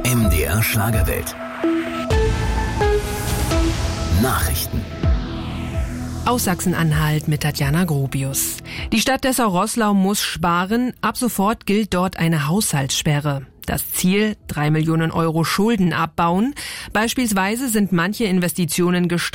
MDR Schlagerwelt. Nachrichten. Aus Sachsen-Anhalt mit Tatjana Grobius. Die Stadt Dessau-Roßlau muss sparen. Ab sofort gilt dort eine Haushaltssperre. Das Ziel: 3 Millionen Euro Schulden abbauen. Beispielsweise sind manche Investitionen gestrichen.